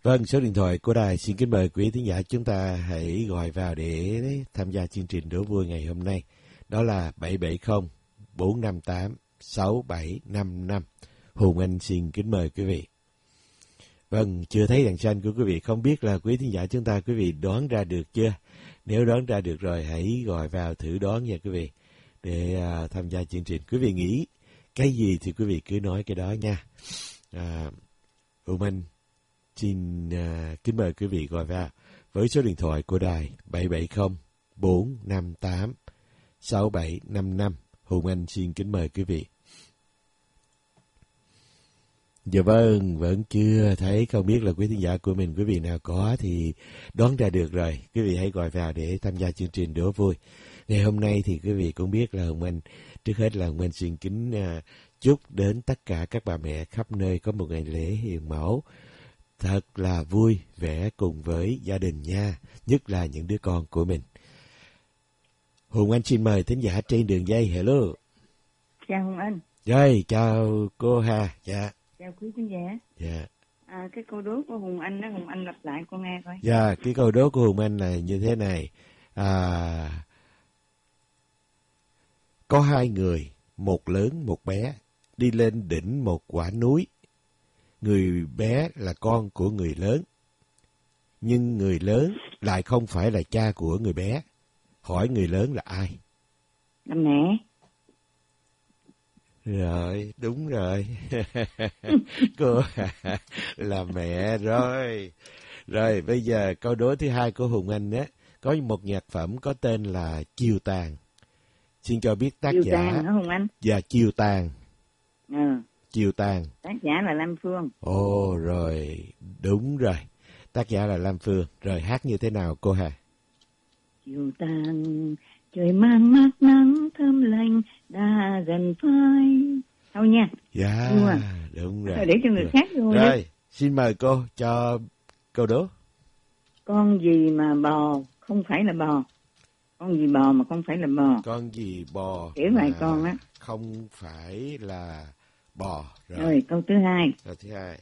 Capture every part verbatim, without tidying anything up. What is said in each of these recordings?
Vâng, số điện thoại của đài xin kính mời quý thính giả chúng ta hãy gọi vào để tham gia chương trình đố vui ngày hôm nay. Đó là bảy bảy không bốn năm tám sáu bảy năm năm. Hùng Anh xin kính mời quý vị. Vâng, chưa thấy đèn xanh của quý vị, không biết là quý thính giả chúng ta quý vị đoán ra được chưa? Nếu đoán ra được rồi hãy gọi vào thử đoán nha quý vị để uh, tham gia chương trình. Quý vị nghĩ cái gì thì quý vị cứ nói cái đó nha. À, Hùng Anh xin uh, kính mời quý vị gọi vào với số điện thoại của đài bảy bảy không bốn năm tám sáu bảy năm năm. Hùng Anh xin kính mời quý vị. Dạ vâng, vẫn chưa thấy, không biết là quý thính giả của mình, quý vị nào có thì đoán ra được rồi. Quý vị hãy gọi vào để tham gia chương trình đố vui. Ngày hôm nay thì quý vị cũng biết là Hùng Anh, trước hết là Hùng Anh xin kính uh, chúc đến tất cả các bà mẹ khắp nơi có một ngày lễ hiền mẫu thật là vui vẻ cùng với gia đình nha, nhất là những đứa con của mình. Hùng Anh xin mời thính giả trên đường dây. Hello. Chào Hùng Anh. Rồi, chào cô Hà. Dạ. Chào quý khán giả. Dạ. À, cái câu đố của Hùng Anh đó, Hùng Anh lặp lại con nghe coi. Dạ, cái câu đố của Hùng Anh là như thế này. À, có hai người, một lớn một bé, đi lên đỉnh một quả núi. Người bé là con của người lớn, nhưng người lớn lại không phải là cha của người bé. Hỏi người lớn là ai? Là mẹ. Rồi, đúng rồi. Cô là mẹ rồi. Rồi, bây giờ câu đố thứ hai của Hùng Anh á, có một nhạc phẩm có tên là Chiều Tàn. Xin cho biết tác Chiều giả. Tàn hả Hùng Anh? Dạ, Chiều Tàn. Ừ. Chiều Tàn. Tác giả là Lam Phương. Ồ, rồi, đúng rồi. Tác giả là Lam Phương. Rồi, hát như thế nào cô Hà? Chiều tàn, trời mang mát nắng thơm lành, đã gần phai. Thôi nha. Dạ, đúng, à? đúng rồi. Rồi để cho người rồi. khác rồi. Rồi, đó. Xin mời cô cho câu đố. Con gì mà bò không phải là bò? Con gì bò mà không phải là bò? Con gì bò Kể vài con á. Không phải là bò. Rồi, rồi câu thứ hai. Câu thứ hai.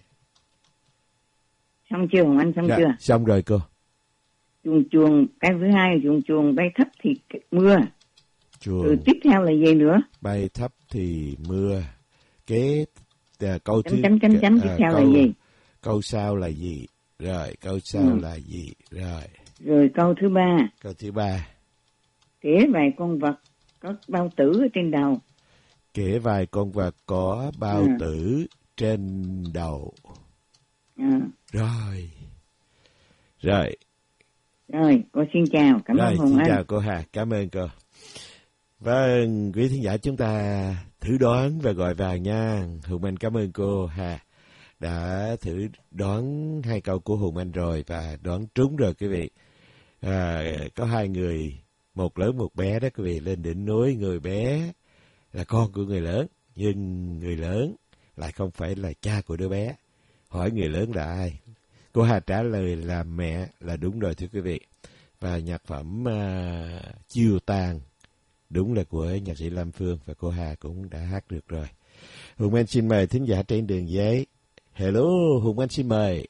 Xong chưa Hùng Anh, xong dạ, chưa? Xong rồi cô. Chuồng chuồng, cái thứ hai chuồng chuồng bay thấp thì mưa. Chuồng. Rồi tiếp theo là gì nữa? Bay thấp thì mưa. Kế à, câu chấm, thứ chấm chấm chấm tiếp à, theo câu, là gì? Câu sau là gì? Rồi, câu sau ừ. là gì? Rồi. Rồi câu thứ ba. Câu thứ ba. Kể vài con vật có bao tử ở trên đầu. Kể vài con vật có bao à. tử trên đầu. À. Rồi. Rồi. Rồi, cô xin chào, cảm Rồi, ơn Hùng xin Anh. chào cô Hà, cảm ơn cô. Vâng, quý thính giả chúng ta thử đoán và gọi vào nha. Hùng Anh cảm ơn cô Hà đã thử đoán hai câu của Hùng Anh rồi và đoán trúng rồi quý vị. À, có hai người, một lớn một bé đó quý vị, lên đỉnh núi. Người bé là con của người lớn, nhưng người lớn lại không phải là cha của đứa bé. Hỏi người lớn là ai? Cô Hà trả lời là mẹ, là đúng rồi thưa quý vị. Và nhạc phẩm uh, Chiều Tàn đúng là của nhạc sĩ Lam Phương và cô Hà cũng đã hát được rồi. Hùng Anh xin mời thính giả trên đường dây. Hello, Hùng Anh xin mời.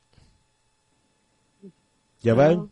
Dạ vâng.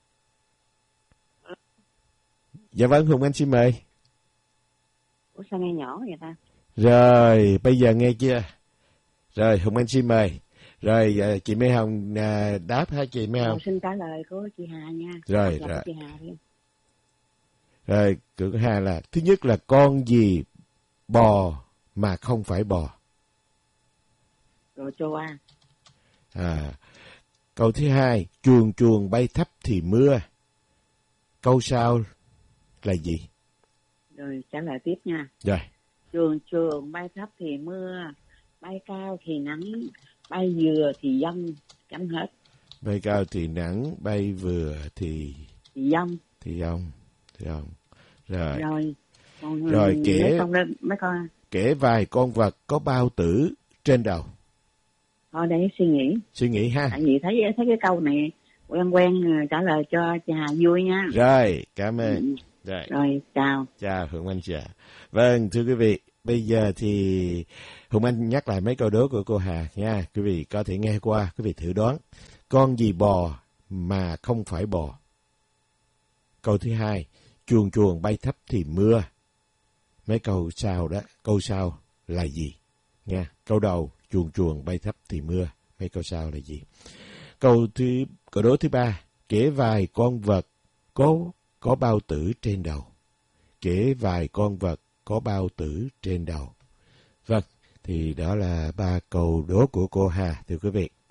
Dạ vâng, Hùng Anh xin mời. Ủa sao nghe nhỏ vậy ta? Rồi, bây giờ nghe chưa? Rồi, Hùng Anh xin mời. Rồi, chị Mai Hồng đáp hả chị Mai Hồng? Rồi, xin trả lời của chị Hà nha. Rồi, rồi. Chị Hà đi. Rồi, của Hà là, thứ nhất là con gì bò mà không phải bò? Rồi cho qua. À, câu thứ hai, chuồn chuồn bay thấp thì mưa. Câu sau là gì? Rồi, trả lời tiếp nha. Rồi. Chuồn chuồn bay thấp thì mưa, bay cao thì nắng, bay vừa thì dông, chấm hết. Bay cao thì nắng, bay vừa thì... Thì dông. Thì dông, thì dông. Rồi. Rồi, còn rồi kể, mấy con, lên, mấy con... kể vài con vật có bao tử trên đầu. Thôi để suy nghĩ. Suy nghĩ ha. Tại vì thấy, thấy cái câu này quen quen, trả lời cho chị Hà vui nha. Rồi, cảm ơn. Ừ. Rồi. Rồi, chào. Chào, Hương Anh chào. Vâng, thưa quý vị, bây giờ thì Hùng Anh nhắc lại mấy câu đố của cô Hà nha. Quý vị có thể nghe qua, quý vị thử đoán. Con gì bò mà không phải bò? Câu thứ hai, chuồn chuồn bay thấp thì mưa. Mấy câu sau đó, câu sau là gì? Nha. Câu đầu, chuồn chuồn bay thấp thì mưa. Mấy câu sau là gì? Câu thứ câu đố thứ ba, kể vài con vật có có bao tử trên đầu. Kể vài con vật có bao tử trên đầu. Vâng, thì đó là ba câu đố của cô Hà, thưa quý vị.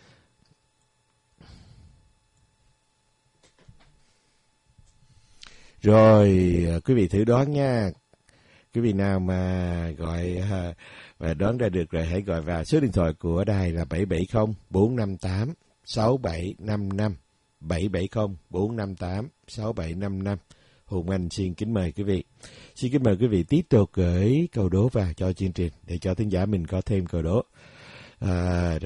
Rồi, quý vị thử đoán nha. Quý vị nào mà gọi và đoán ra được rồi hãy gọi vào số điện thoại của đài là bảy bảy không bốn năm tám sáu bảy năm năm. bảy bảy không bốn năm tám sáu bảy năm năm. Hùng Anh xin kính mời quý vị. Xin kính mời quý vị tiếp tục gửi câu đố vào cho chương trình để cho thính giả mình có thêm câu đố. À,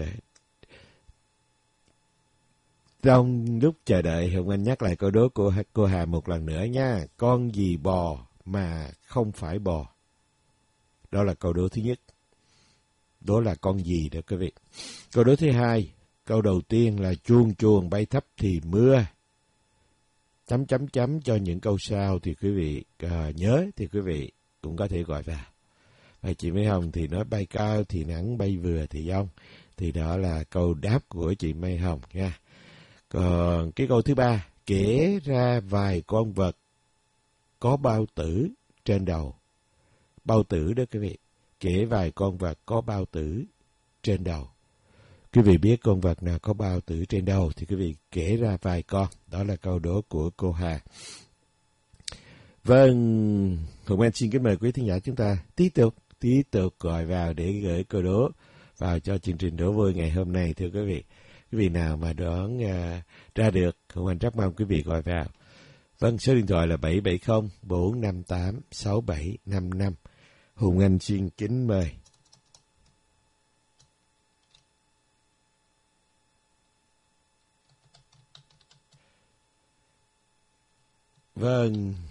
trong lúc chờ đợi, Hùng Anh nhắc lại câu đố của cô Hà một lần nữa nha. Con gì bò mà không phải bò? Đó là câu đố thứ nhất. Đó là con gì đó quý vị. Câu đố thứ hai. Câu đầu tiên là chuồn chuồn bay thấp thì mưa. Chấm chấm chấm cho những câu sau thì quý vị à, nhớ thì quý vị cũng có thể gọi vào. Và chị Mai Hồng thì nói bay cao thì nắng, bay vừa thì giông. Thì đó là câu đáp của chị Mai Hồng nha. Còn cái câu thứ ba, kể ra vài con vật có bao tử trên đầu. Bao tử đó quý vị. Kể vài con vật có bao tử trên đầu. Quý vị biết con vật nào có bao tử trên đầu thì quý vị kể ra vài con. Đó là câu đố của cô Hà. Vâng, Hùng Anh xin kính mời quý thính giả chúng ta tiếp tục, tiếp tục gọi vào để gửi câu đố vào cho chương trình đố vui ngày hôm nay, thưa quý vị. Quý vị nào mà đoán uh, ra được, Hùng Anh rất mong quý vị gọi vào. Vâng, số điện thoại là bảy bảy không bốn năm tám sáu bảy năm năm. Hùng Anh xin kính mời. Vâng,